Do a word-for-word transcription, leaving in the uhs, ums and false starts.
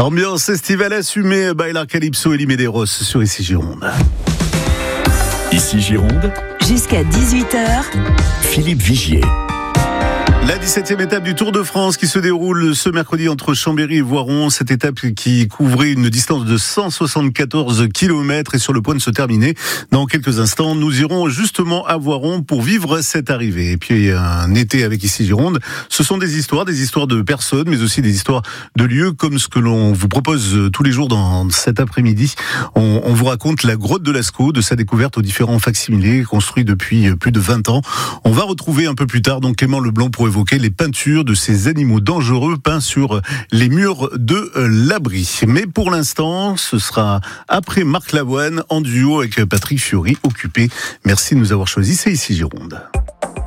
Ambiance estivale assumée, Bailar Calypso et Limederos sur Ici Gironde. Ici Gironde, jusqu'à dix-huit heures, Philippe Vigier. La dix-septième étape du Tour de France qui se déroule ce mercredi entre Chambéry et Voiron. Cette étape qui couvrait une distance de cent soixante-quatorze kilomètres est sur le point de se terminer. Dans quelques instants, nous irons justement à Voiron pour vivre cette arrivée. Et puis un été avec Ici Gironde, ce sont des histoires, des histoires de personnes, mais aussi des histoires de lieux comme ce que l'on vous propose tous les jours dans cet après-midi. On, on vous raconte la grotte de Lascaux, de sa découverte aux différents facsimilés construits depuis plus de vingt ans. On va retrouver un peu plus tard donc Clément Leblanc pour évoquer les peintures de ces animaux dangereux peints sur les murs de l'abri. Mais pour l'instant, ce sera après Marc Lavoine en duo avec Patrick Fiori, Occupé. Merci de nous avoir choisis, c'est Ici Gironde.